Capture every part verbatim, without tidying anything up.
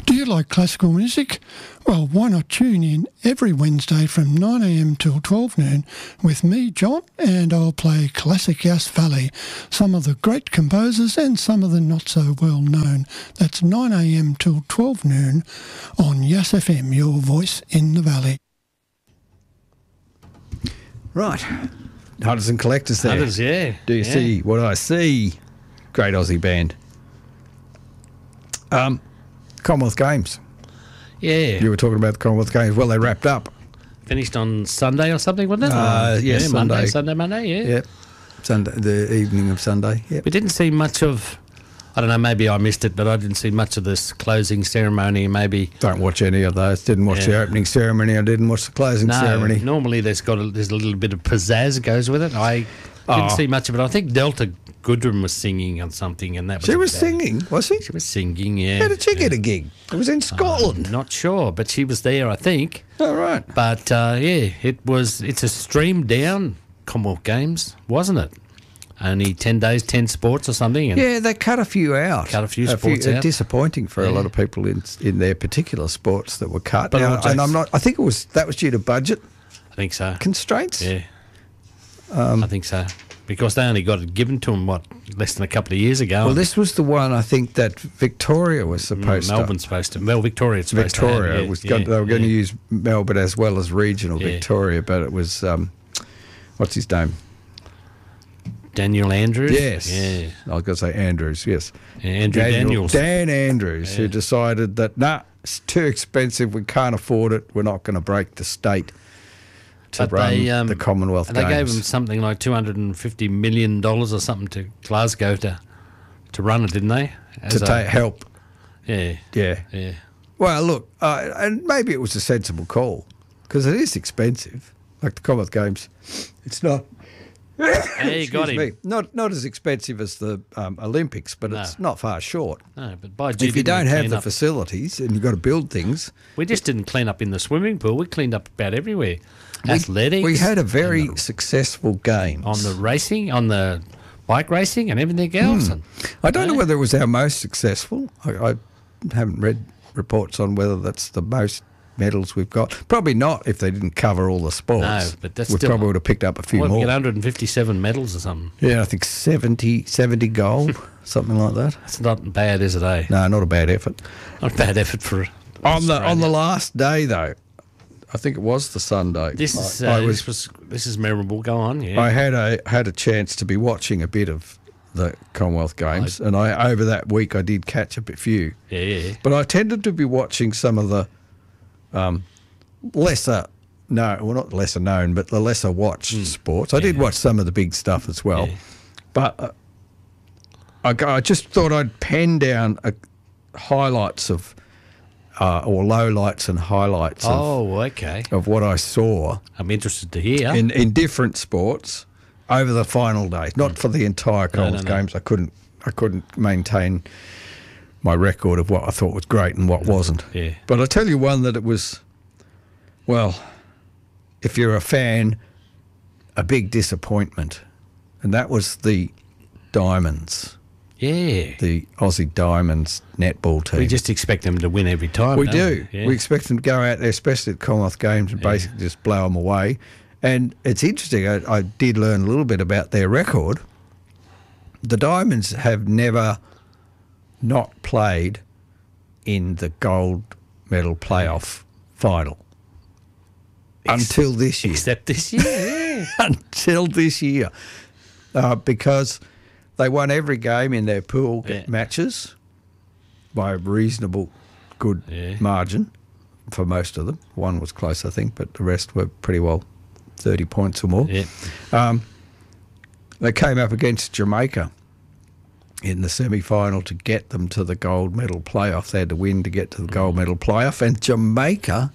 Do you like classical music? Well, why not tune in every Wednesday from nine a m till twelve noon with me, John, and I'll play classic Yass Valley, some of the great composers and some of the not so well known. That's nine a m till twelve noon on Yass F M, your voice in the valley. Right. Hunters and Collectors there. Hunters, yeah. Do you yeah. see what I see? Great Aussie band. Um, Commonwealth Games. Yeah. You were talking about the Commonwealth Games. Well, they wrapped up. Finished on Sunday or something, wasn't it? Uh, yes, yeah, Sunday. Monday, Sunday, Monday, yeah. Yep. Sunday, the evening of Sunday. Yep. We didn't see much of, I don't know, maybe I missed it, but I didn't see much of this closing ceremony, maybe. Don't watch any of those. Didn't watch Yeah. the opening ceremony. I didn't watch the closing No, ceremony. normally there's got a, there's a little bit of pizzazz goes with it. I didn't Oh. see much of it. I think Delta Goodrum was singing on something, and that was She was about- singing, was she? She was singing, yeah. How did she get a gig? It was in Scotland. I'm not sure, but she was there, I think. Oh, right. But uh, yeah, it was. It's a streamed down Commonwealth Games, wasn't it? Only ten days, ten sports or something. And Yeah, they cut a few out. Cut a few sports out. Disappointing for a Yeah. lot of people in in their particular sports that were cut. But Now, I'll and I'm just- not. I think it was that was due to budget I think so. constraints. Yeah, Um, I think so. Because they only got it given to them what less than a couple of years ago. Well, this was the one I think that Victoria was supposed Mm, Melbourne's supposed to. Well, Victoria's to. supposed Victoria to. have, yeah, was yeah, going, they were going to yeah. use Melbourne as well as regional Yeah. Victoria, but it was um, what's his name? Daniel Andrews. Yes, Yeah. I was going to say Andrews. Yes, Yeah, Andrew Daniel- Daniels. Dan Andrews, who Yeah. decided that nah, it's too expensive. We can't afford it. We're not going to break the state to But run they, um, the Commonwealth and they Games. gave them something like two hundred and fifty million dollars or something to Glasgow to to run it, didn't they? to As a- take help. Yeah. Yeah. Yeah. Well, look, uh, and maybe it was a sensible call because it is expensive. Like the Commonwealth Games, it's not. Yeah, you got Excuse him. me, not not as expensive as the um, Olympics, but No. it's not far short. No, but by If G you didn't don't we have clean the up- facilities and you've got to build things, we just didn't clean up in the swimming pool. We cleaned up about everywhere. Athletics. we had a very and the- successful game on the racing, on the bike racing, and everything else. Hmm. And, I don't know Yeah. whether it was our most successful. I, I haven't read reports on whether that's the most medals we've got. Probably not if they didn't cover all the sports. No, but that's we still- probably would have picked up a few what, we more. get one hundred fifty-seven medals or something. Yeah, I think seventy, seventy gold, something like that. That's not bad, is it? Eh? No, not a bad effort. Not a bad effort for. On the on Australia. the last day though, I think it was the Sunday. This is I, uh, I was this was this is memorable. Go on, yeah. I had a had a chance to be watching a bit of the Commonwealth Games, and I over that week I did catch a bit few. yeah, yeah. But I tended to be watching some of the um, lesser, no, well not lesser known, but the lesser watched sports. I did Yeah. watch some of the big stuff as well, Yeah. but uh, I, go- I just thought I'd pen down uh highlights of, uh, or lowlights and highlights of, Oh, okay. of what I saw I'm interested to hear. in, in different sports over the final day. Not for the entire No, no, Commonwealth no. Games. I couldn't. I couldn't maintain my record of what I thought was great and what wasn't. Yeah. But I tell you one that it was. Well, if you're a fan, a big disappointment, and that was the Diamonds, yeah. the Aussie Diamonds netball team. We just expect them to win every time. We don't do. We? Yeah. We expect them to go out there, especially at Commonwealth Games, and basically just blow them away. And it's interesting. I, I did learn a little bit about their record. The Diamonds have never not played in the gold medal playoff final until this year. Except this year. Yeah. Until this year, uh, because they won every game in their pool Yeah. matches by a reasonable, good Yeah. margin for most of them. One was close, I think, but the rest were pretty well thirty points or more. Yeah. Um, they came up against Jamaica in the semi-final to get them to the gold medal playoff. They had to win to get to the gold medal playoff, and Jamaica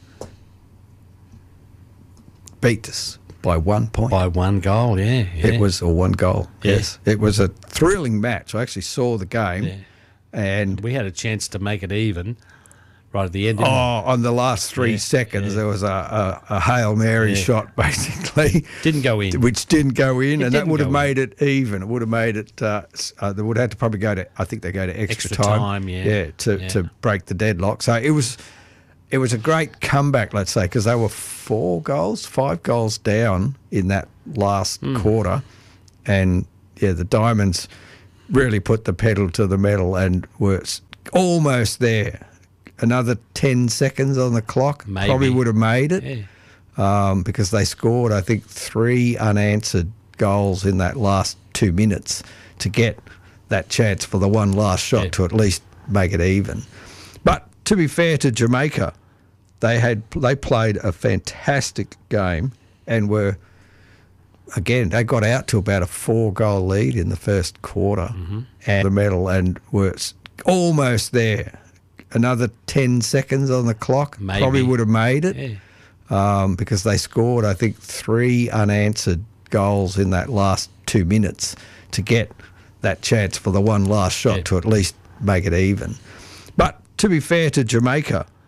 beat us by one point. By one goal, yeah. yeah. It was or one goal. Yeah. Yes, it was a thrilling match. I actually saw the game, Yeah. and We had a chance to make it even right at the end. didn't Oh, on the last three Yeah, seconds, yeah. there was a, a, a Hail Mary Yeah. shot, basically. Didn't go in. Which didn't go in, It and that didn't would have go in. made it even. It would have made it, uh, s- uh, they would have to probably go to, I think they go to extra, Extra time, yeah. to, Yeah. to break the deadlock. So it was it was a great comeback, let's say, because they were four goals, five goals down in that last Hmm. quarter. And, yeah, the Diamonds really put the pedal to the metal and were s- almost there. Another ten seconds on the clock Maybe. probably would have made it Yeah. um, because they scored, I think, three unanswered goals in that last two minutes to get that chance for the one last shot Yeah. to at least make it even. But to be fair to Jamaica, they had they played a fantastic game and were, again, they got out to about a four-goal lead in the first quarter Mm-hmm. and the medal and were s- almost there. Another ten seconds on the clock Maybe. probably would have made it Yeah. um, because they scored, I think, three unanswered goals in that last two minutes to get that chance for the one last shot Yeah. to at least make it even. But to be fair to Jamaica,